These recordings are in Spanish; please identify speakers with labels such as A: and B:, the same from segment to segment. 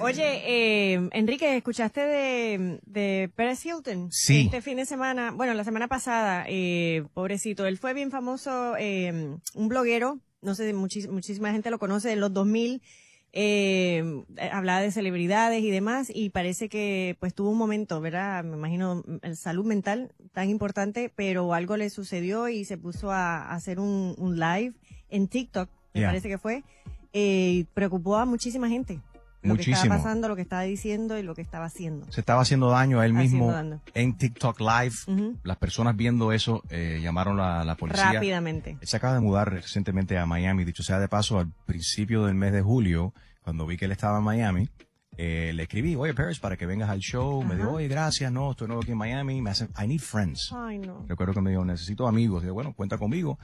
A: Oye, Enrique, ¿escuchaste de Paris Hilton?
B: Sí.
A: Este fin de semana, bueno, la semana pasada, pobrecito, él fue bien famoso, un bloguero, no sé, muchísima gente lo conoce en los 2000, hablaba de celebridades y demás, y parece que pues tuvo un momento, ¿verdad? Me imagino, salud mental tan importante, pero algo le sucedió y se puso a hacer un live en TikTok, me parece que fue, preocupó a muchísima gente. Lo que estaba pasando, lo que estaba diciendo y lo que estaba haciendo.
B: Se estaba haciendo daño a él mismo en TikTok Live. Las personas viendo eso llamaron a la policía.
A: Rápidamente.
B: Él se acaba de mudar recientemente a Miami. Dicho sea de paso, al principio del mes de julio, cuando vi que él estaba en Miami, le escribí, oye, Paris, para que vengas al show. Me dijo, oye, gracias, no, estoy nuevo aquí en Miami. Me hacen, I need friends.
A: Ay, no.
B: Recuerdo que me dijo, necesito amigos. Y yo, bueno, cuenta conmigo.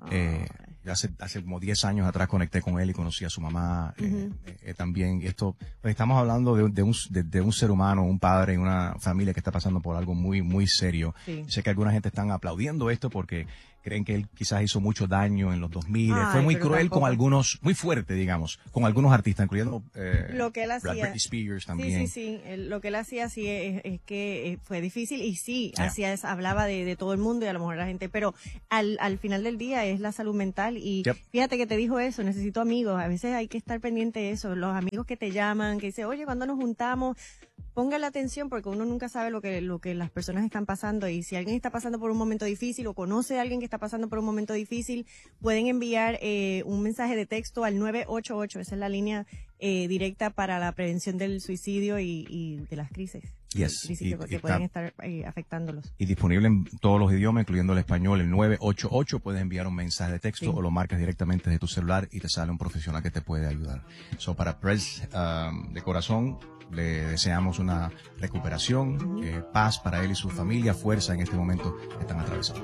B: Hace como 10 años atrás conecté con él y conocí a su mamá también. Y esto, pues estamos hablando de un ser humano, un padre y una familia que está pasando por algo muy, muy serio. Sí. Sé que alguna gente están aplaudiendo esto porque creen que él quizás hizo mucho daño en los 2000. Fue muy cruel con algunos, muy fuerte, digamos, con algunos artistas, incluyendo
A: lo que él hacía.
B: Britney Spears también.
A: Sí. Lo que él hacía sí es que fue difícil y sí, hablaba de todo el mundo y a lo mejor la gente, pero al final del día es la salud mental y fíjate que te dijo eso, necesito amigos. A veces hay que estar pendiente de eso, los amigos que te llaman, que dicen, oye, cuando nos juntamos, póngale atención porque uno nunca sabe lo que las personas están pasando y si alguien está pasando por un momento difícil o conoce a alguien que está pasando por un momento difícil, pueden enviar un mensaje de texto al 988, esa es la línea directa para la prevención del suicidio y de las crisis. Crisis que pueden estar afectándolos.
B: Y disponible en todos los idiomas, incluyendo el español, el 988, puedes enviar un mensaje de texto o lo marcas directamente desde tu celular y te sale un profesional que te puede ayudar. Para Press de corazón, le deseamos una recuperación, paz para él y su familia, fuerza en este momento que están atravesando.